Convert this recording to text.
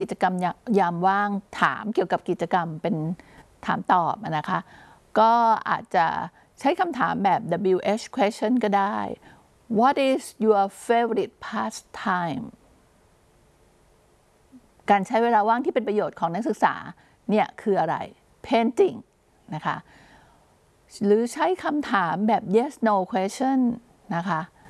กิจกรรมยามว่างถามเกี่ยวกับกิจกรรมเป็นถามตอบนะคะก็อาจจะใช้คำถามแบบ WH question ก็ได้ What is your favorite pastime การใช้เวลาว่างที่เป็นประโยชน์ของนักศึกษาเนี่ยคืออะไร Painting นะคะหรือใช้คำถามแบบ yes no question นะคะ